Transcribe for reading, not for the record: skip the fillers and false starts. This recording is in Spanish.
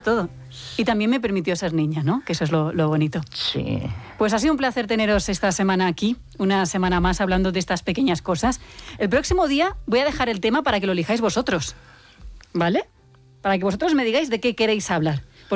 todo. Y también me permitió ser niña, ¿no? Que eso es lo bonito. Sí. Pues ha sido un placer teneros esta semana aquí, una semana más hablando de estas pequeñas cosas. El próximo día voy a dejar el tema para que lo elijáis vosotros, ¿vale? Para que vosotros me digáis de qué queréis hablar.